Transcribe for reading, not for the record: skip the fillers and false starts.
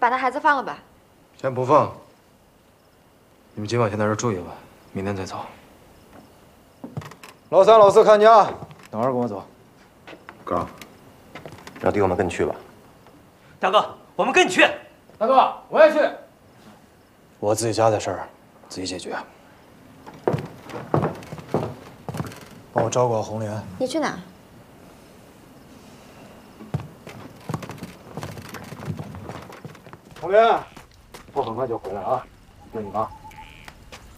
把那孩子放了吧。 先不放，你们今晚先在这儿住一晚，明天再走。老三、老四看家，等会儿跟我走。 哥，让弟兄们跟你去吧。 大哥，我们跟你去。 大哥，我也去。我自己家的事儿，自己解决。帮我照顾好红莲。 你去哪？ 红莲，我很快就回来啊，听你妈。